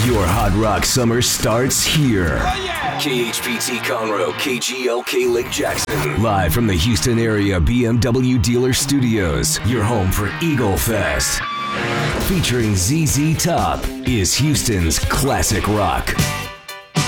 Your hot rock summer starts here. Oh, yeah. KHPT Conroe, KGLK Lake Jackson. Live from the Houston area BMW dealer studios. Your home for Eagle Fest. Featuring ZZ Top is Houston's classic rock.